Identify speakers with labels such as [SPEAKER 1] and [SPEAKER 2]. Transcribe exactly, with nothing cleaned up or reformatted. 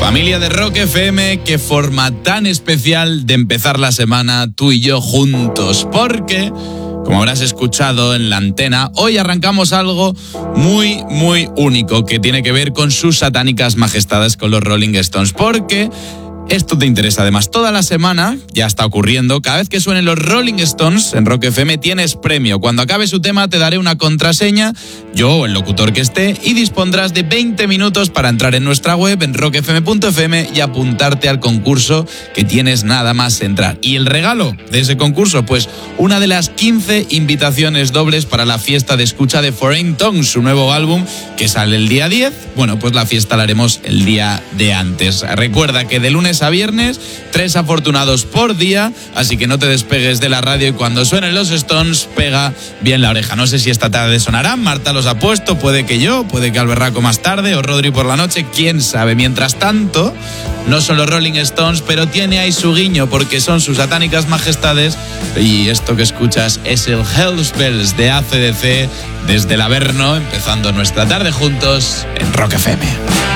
[SPEAKER 1] Familia de Rock F M, qué forma tan especial de empezar la semana tú y yo juntos, porque, como habrás escuchado en la antena, hoy arrancamos algo muy, muy único que tiene que ver con sus satánicas majestades, con los Rolling Stones, porque esto te interesa. Además, toda la semana ya está ocurriendo. Cada vez que suenen los Rolling Stones en Rock F M tienes premio. Cuando acabe su tema te daré una contraseña, yo o el locutor que esté, y dispondrás de veinte minutos para entrar en nuestra web en rock f m punto f m y apuntarte al concurso, que tienes nada más entrar. Y el regalo de ese concurso, pues una de las quince invitaciones dobles para la fiesta de escucha de Foreign Tongues, su nuevo álbum que sale el día diez. Bueno, pues la fiesta la haremos el día de antes. Recuerda que de lunes a viernes, tres afortunados por día, así que no te despegues de la radio y cuando suenen los Stones, pega bien la oreja. No sé si esta tarde sonarán, Marta los ha puesto, puede que yo, puede que Alberraco más tarde o Rodri por la noche, quién sabe. Mientras tanto, no son los Rolling Stones, pero tiene ahí su guiño porque son sus satánicas majestades, y esto que escuchas es el Hell's Bells de A C D C desde el Averno, empezando nuestra tarde juntos en Rock F M.